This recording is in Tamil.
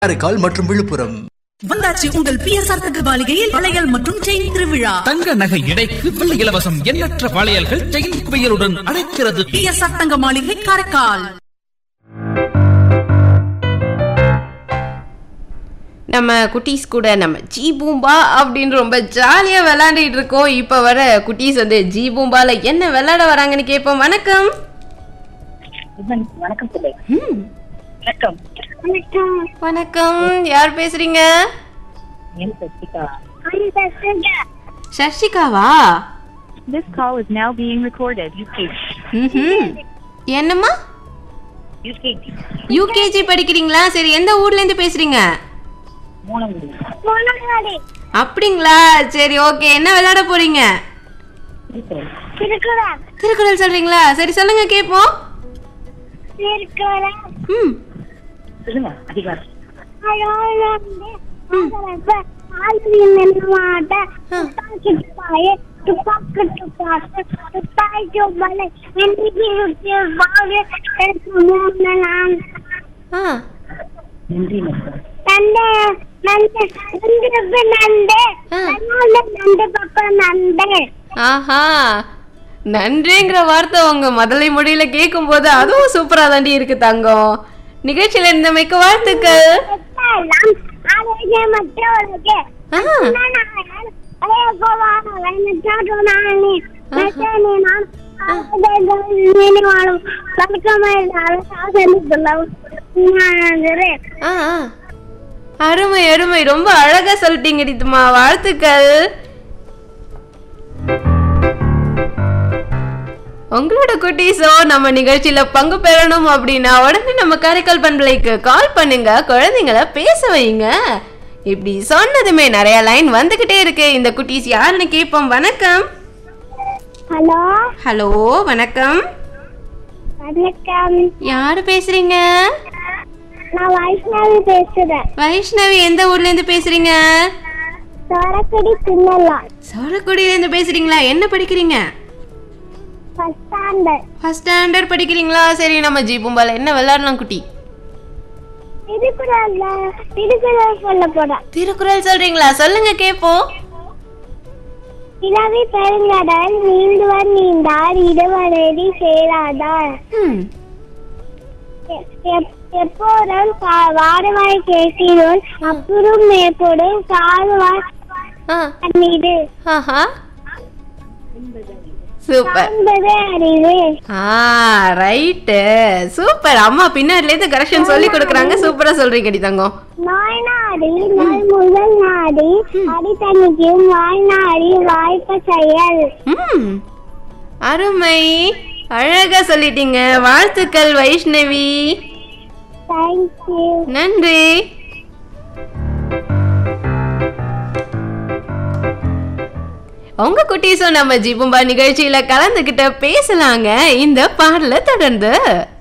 காரைக்கால் மற்றும் விழுப்புரம். வந்தாச்சு உங்கள் பிஎஸ்ஆர் தங்க மாளிகையில் வளையல் மற்றும் செயின் திருவிழா. தங்க நகை எடைக்கு வெள்ளி இலவசம். எண்ணற்ற வளையல்கள் செயின் குவியலுடன் அழைக்கிறது பிஎஸ்ஆர் தங்க மாளிகை காரைக்கால். நம்ம குட்டீஸ் கூட நம்ம ஜி பூம்பா அப்படின்னு ரொம்ப ஜாலியாக விளையாண்டுட்டு இருக்கோம். இப்போ வர குட்டீஸ் வந்து ஜி பூம்பால என்ன விளையாட வராங்கன்னு கேட்போம். வணக்கம். வணக்கம். வணக்கம். யார் பேசுறீங்க? சர்ஷிகாவா? This call is now being recorded. என்னம்மா? யூகேஜி படிக்கிறீங்களா? சரி, எந்த ஊர்ல இருந்து பேசுறீங்க? அப்படிங்களா? சரி, ஓகே. என்ன விளையாட போறீங்க? திருக்குறள் சொல்றீங்களா? சரி, சொல்லுங்க கேப்போம். ஆஹா, நன்றிங்கிற வார்த்தை உங்க முதலை மொழியில கேட்கும் போது அதுவும் சூப்பரா தாண்டி இருக்கு தங்கம். நிகழ்ச்சியில இருந்தமைக்கு வாழ்த்துக்கள். அருமை அருமை, ரொம்ப அழகா சொல்லிட்டீங்க ரித்துமா, வாழ்த்துக்கள். உங்களோட குட்டீஸோ நம்ம நிகழ்ச்சியில பங்கு பெறணும் அப்படின்னா உடனே நம்ம காரைக்கால் பண்பலைக்கு கால் பண்ணுங்க, குழந்தைங்களை பேச வைங்க. இப்படி சொன்னதுமே நிறைய லைன் வந்துகிட்டே இருக்கு. இந்த குட்டீஸ் யாருன்னு கேட்போம். வணக்கம். ஹலோ. ஹலோ, வணக்கம். வணக்கம். யாரு பேசுறீங்க? நான் வைஷ்ணவி பேசுறேன். வைஷ்ணவி, எந்த ஊர்ல இருந்து பேசுறீங்க? சோரக்குடி சின்னலா. சோரக்குடியில இருந்து பேசுறீங்களா? என்ன படிக்கிறீங்க? ஃபர்ஸ்ட் ஸ்டாண்டர்ட் படிக்கிறீங்களா? சரி, நம்ம ஜி பூம்பால என்ன விளையாடலாம் குட்டி? திருக்குறள் சொல்ல போறேன். திருக்குறள் சொல்றீங்களா? சொல்லுங்க கேப்போம். இளவி பெருங்கடல் நீந்துவர் நீந்தார் இருவரடி சேராதார். எப்போதும் வாடுவாய் கேட்கிறோம் அப்புறம் மேற்படும் சாதுவாய் மீது. சூப்பர். Right, super. அம்மா பின்னாடில இருந்து கரெக்ஷன் சொல்லி கொடுக்கறாங்க. சூப்பரா சொல்றீங்க தங்கம். நோய் நாடி நோய் முதல் நாடி அடித்தணிக்கும் வாய் நாடி வாய்ப்ப செயல். அருமை, அழகா சொல்லிட்டீங்க. வாழ்த்துக்கள் வைஷ்ணவி. தேங்க்யூ. நன்றி. உங்க குட்டீஸும் நம்ம ஜி பூம்பா நிகழ்ச்சியில கலந்துகிட்ட பேசலாங்க இந்த பாடலை தொடர்ந்து.